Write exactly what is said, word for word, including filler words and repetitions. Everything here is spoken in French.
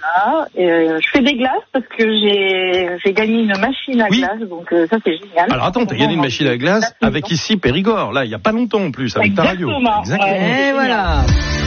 Voilà. Et, euh, je fais des glaces parce que j'ai, j'ai gagné une machine à Oui. glace, donc euh, ça c'est génial. Alors attends, t'as gagné une machine à glace avec ici Périgord, là, il y a pas longtemps en plus, avec ta radio. Exactement. Exactement. Ouais, Et voilà.